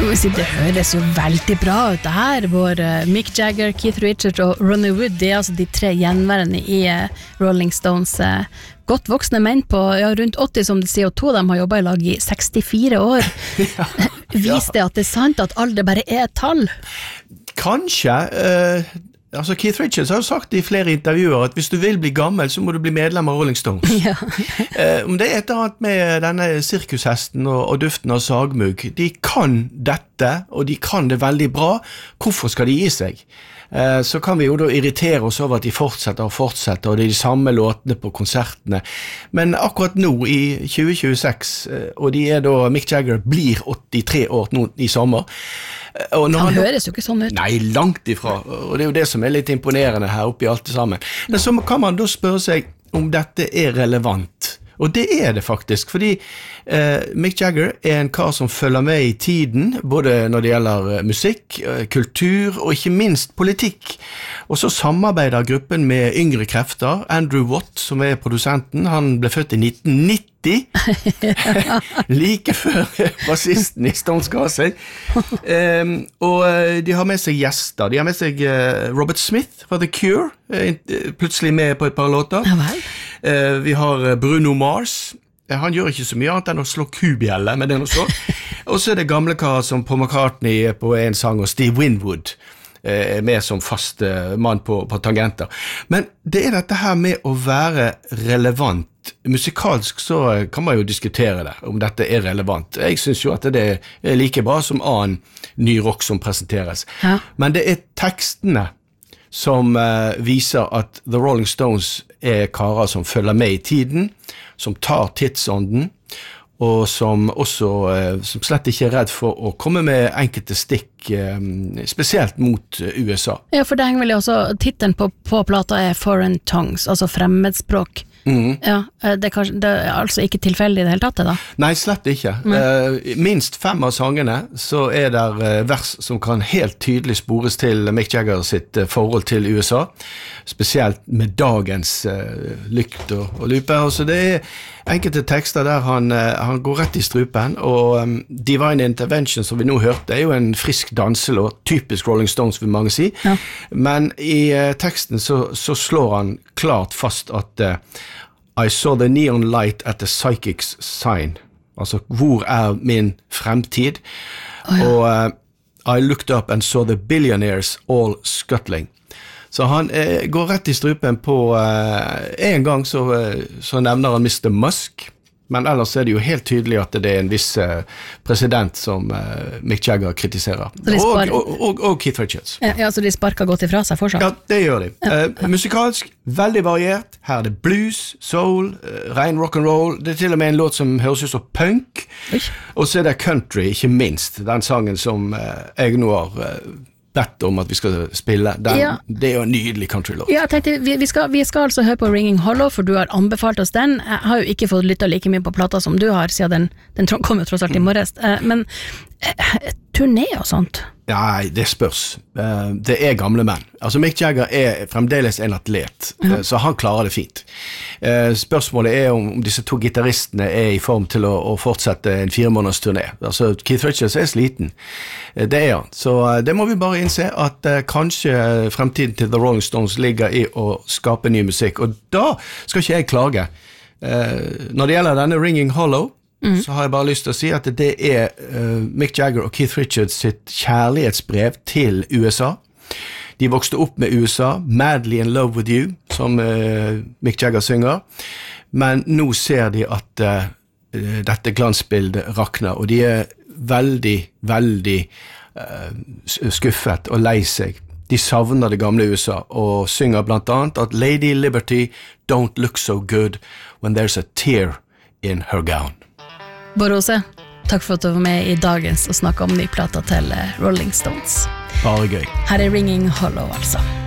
må vi si, det høres jo veldig bra ut det her. Vår Mick Jagger, Keith Richards og Ronnie Wood, det altså de 3 gjenværende i Rolling Stones. Godt voksne menn på rundt 80 som de sier, og 2 av dem har jobbet i lag i 64 år. Vis det at det sant at alder bare et tall? Kanskje. Altså Keith Richards har jo sagt i flere intervjuer at hvis du vil bli gammel, så må du bli medlem av Rolling Stones. Ja. Om det et eller annet med denne sirkushesten og duften av sagmugg, de kan dette, og de kan det veldig bra. Hvorfor skal de gi seg? Så kan vi jo da irritere oss over at de fortsetter, og det er de samme låtene på konsertene. Men akkurat nå i 2026, og de da, Mick Jagger blir 83 år nå i sommer, og han høres jo ikke sånn ut. Nei, langt ifra, og det er jo det som er litt imponerende her oppe i alt det sammen. Men så kan man da spørre seg om dette er relevant. Og det er det faktisk, fordi Mick Jagger er en kar som følger med i tiden, både når det gjelder musikk, kultur og ikke minst politikk. Og så samarbeider gruppen med yngre krefter. Andrew Watt, som er produsenten, han ble født i 1990, like før bassisten i Stones ga seg. Og de har med seg gjester. De har med seg Robert Smith fra The Cure, plutselig med på et par låter. Ja, vel. Vi har Bruno Mars. Han gjør ikke så mye annet enn å slå kubjelle, men det er noe så. Og så er det gamle kar som Paul McCartney på en sang, og Steve Winwood er med som fast mann på tangenter. Men det er dette her med å være relevant. Musikalsk så kan man jo diskutere det, om dette er relevant. Jeg synes jo at det er like bra som annen ny rock som presenteres. Ja. Men det er tekstene som viser at The Rolling Stones er karer som følger med i tiden, som tar tidsånden, og som også som slett ikke er redd for å komme med enkelte stikk, spesielt mot USA. Ja, for det henger vel også, titelen på plata er Foreign Tongues, altså fremmedspråk. Ja, det er altså ikke tilfeldig i det hele tatt det da? Nei, slett ikke. Minst 5 av sangene så er der vers som kan helt tydelig spores til Mick Jagger sitt forhold til USA, spesielt med dagens lykt og lupe. Så det er enkelte tekster der han går rett i strupen, og Divine Intervention som vi nå hørte er jo en frisk danselåt, typisk Rolling Stones vil mange si, ja. Men i teksten så slår han klart fast at I saw the neon light at the psychic's sign. Altså, hvor er min fremtid? Oh, ja. Og I looked up and saw the billionaires all scuttling. Så han går rett i strupen på en gang så nevner han Mr. Musk, men ellers er det jo helt tydelig at det er en viss president som Mick Jagger kritiserer. Og Keith Richards. Ja, så de sparker godt ifra seg fortsatt? Ja, det gjør de. Musikalsk, veldig variert. Her er det blues, soul, ren rock'n'roll. Det er til og med en låt som høres ut som punk. Og så er det country, ikke minst. Den sangen som jeg nå har bedt om at vi skal spille. Det er jo en nydelig countrylåt. Ja, jeg tenkte, vi skal altså høre på Ringing Hollow, for du har anbefalt oss den. Jeg har jo ikke fått lyttet like mye på plata som du har, siden den kom jo tross alt i morges. Men turné og sånt? Nei, det spørs. Det er gamle menn. Altså Mick Jagger er fremdeles en atlet, så han klarer det fint. Spørsmålet er om disse 2 gitarristene er i form til å fortsette en 4 måneders turné. Altså Keith Richards er sliten. Det er han. Så det må vi bare innse at kanskje fremtiden til The Rolling Stones ligger i å skape ny musikk, og da skal ikke jeg klage. Når det gjelder denne Ringing Hollow, så har jeg bare lyst til å si at det er Mick Jagger og Keith Richards sitt kjærlighetsbrev til USA. De vokste opp med USA, Madly in Love with You, som Mick Jagger synger, men nå ser de at dette glansbildet rakner, og de er veldig, veldig skuffet og lei seg. De savner det gamle USA, og synger blant annet at Lady Liberty don't look so good when there's a tear in her gown. Boråse, takk for at du var med i dagens og snakket om ny plata til Rolling Stones. Bare gøy. Her er Ringing Hollow altså.